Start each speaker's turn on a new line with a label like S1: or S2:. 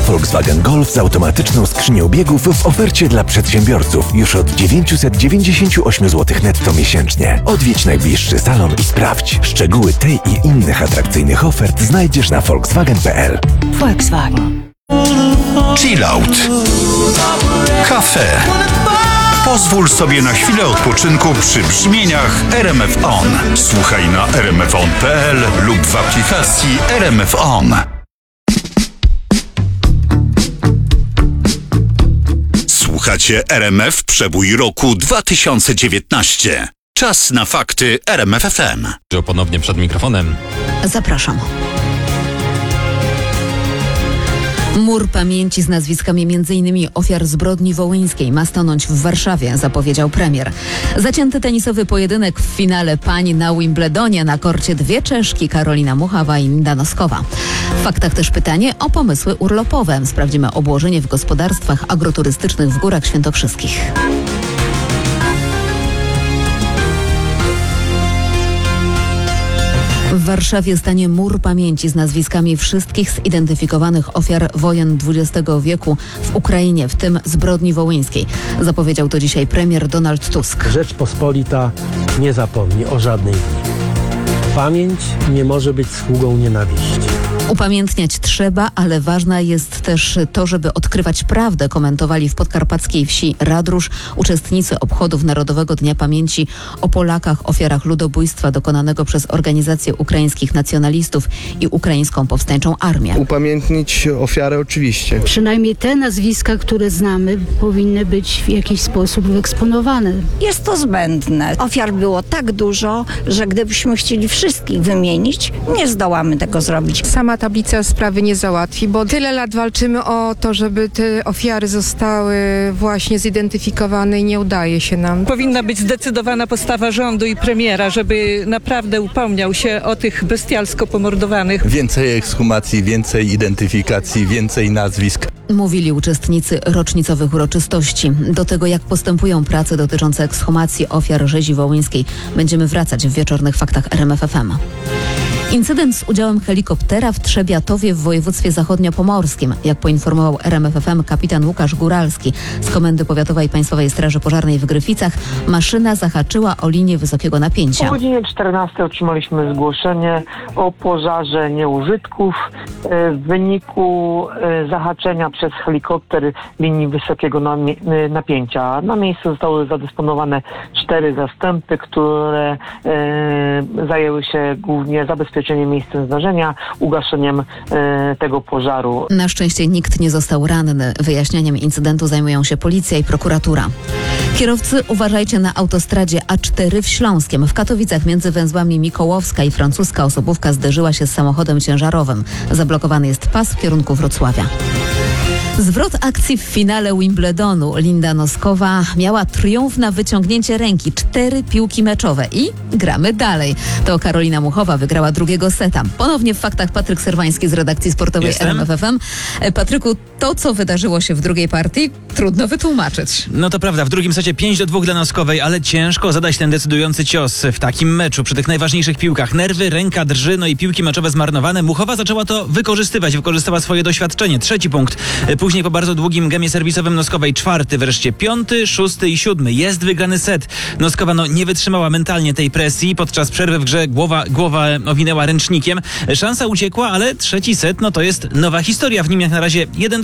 S1: Volkswagen Golf z automatyczną skrzynią biegów w ofercie dla przedsiębiorców już od 998 zł netto miesięcznie. Odwiedź najbliższy salon i sprawdź. Szczegóły tej i innych atrakcyjnych ofert znajdziesz na volkswagen.pl.
S2: Volkswagen.
S3: Chillout. Kafe. Pozwól sobie na chwilę odpoczynku przy brzmieniach RMF On. Słuchaj na rmfon.pl lub w aplikacji RMF On. Słuchacie RMF Przebój roku 2019. Czas na fakty RMF FM.
S4: Ponownie przed mikrofonem.
S2: Zapraszam. Mur pamięci z nazwiskami m.in. ofiar zbrodni wołyńskiej ma stanąć w Warszawie, zapowiedział premier. Zacięty tenisowy pojedynek w finale pań na Wimbledonie. Na korcie dwie Czeszki, Karolina Muchawa i Linda Noskowa. W faktach też pytanie o pomysły urlopowe. Sprawdzimy obłożenie w gospodarstwach agroturystycznych w Górach Świętokrzyskich. W Warszawie stanie mur pamięci z nazwiskami wszystkich zidentyfikowanych ofiar wojen XX wieku w Ukrainie, w tym zbrodni wołyńskiej. Zapowiedział to dzisiaj premier Donald Tusk.
S5: Rzeczpospolita nie zapomni o żadnej z nich. Pamięć nie może być sługą nienawiści.
S2: Upamiętniać trzeba, ale ważne jest też to, żeby odkrywać prawdę, komentowali w podkarpackiej wsi Radrusz uczestnicy obchodów Narodowego Dnia Pamięci o Polakach, ofiarach ludobójstwa dokonanego przez organizację ukraińskich nacjonalistów i ukraińską powstańczą armię.
S6: Upamiętnić ofiarę oczywiście.
S7: Przynajmniej te nazwiska, które znamy, powinny być w jakiś sposób wyeksponowane.
S8: Jest to zbędne. Ofiar było tak dużo, że gdybyśmy chcieli wszystkich wymienić, nie zdołamy tego zrobić.
S9: Sama tablica sprawy nie załatwi, bo tyle lat walczymy o to, żeby te ofiary zostały właśnie zidentyfikowane i nie udaje się nam.
S10: Powinna być zdecydowana postawa rządu i premiera, żeby naprawdę upomniał się o tych bestialsko pomordowanych.
S11: Więcej ekshumacji, więcej identyfikacji, więcej nazwisk.
S2: Mówili uczestnicy rocznicowych uroczystości. Do tego, jak postępują prace dotyczące ekshumacji ofiar rzezi wołyńskiej, będziemy wracać w wieczornych faktach RMF FM. Incydent z udziałem helikoptera w Trzebiatowie w województwie zachodniopomorskim. Jak poinformował RMF FM kapitan Łukasz Góralski z Komendy Powiatowej Państwowej Straży Pożarnej w Gryficach, maszyna zahaczyła o linię wysokiego napięcia.
S12: O godzinie 14 otrzymaliśmy zgłoszenie o pożarze nieużytków w wyniku zahaczenia przez helikopter linii wysokiego napięcia. Na miejscu zostały zadysponowane 4 zastępy, które zajęły się głównie zabezpieczeniem miejsca zdarzenia, ugaszeniem tego pożaru.
S2: Na szczęście nikt nie został ranny. Wyjaśnianiem incydentu zajmują się policja i prokuratura. Kierowcy, uważajcie na autostradzie A4 w Śląskiem. W Katowicach między węzłami Mikołowska i francuska osobówka zderzyła się z samochodem ciężarowym. Zablokowany jest pas w kierunku Wrocławia. Zwrot akcji w finale Wimbledonu. Linda Noskowa miała triumf na wyciągnięcie ręki. 4 piłki meczowe i gramy dalej. To Karolina Muchowa wygrała drugiego seta. Ponownie w faktach Patryk Serwański z redakcji sportowej RMF FM. Patryku, to co wydarzyło się w drugiej partii, trudno wytłumaczyć.
S4: No to prawda, w drugim secie 5-2 dla Noskowej, ale ciężko zadać ten decydujący cios w takim meczu przy tych najważniejszych piłkach. Nerwy, ręka drży, no i piłki meczowe zmarnowane. Muchowa zaczęła to wykorzystała swoje doświadczenie. 3 punkt. Później po bardzo długim gemie serwisowym Noskowej 4, wreszcie 5, 6 i 7. Jest wygrany set. Noskowa nie wytrzymała mentalnie tej presji. Podczas przerwy w grze głowa owinęła ręcznikiem. Szansa uciekła, ale trzeci set to jest nowa historia. W nim jak na razie 1-2.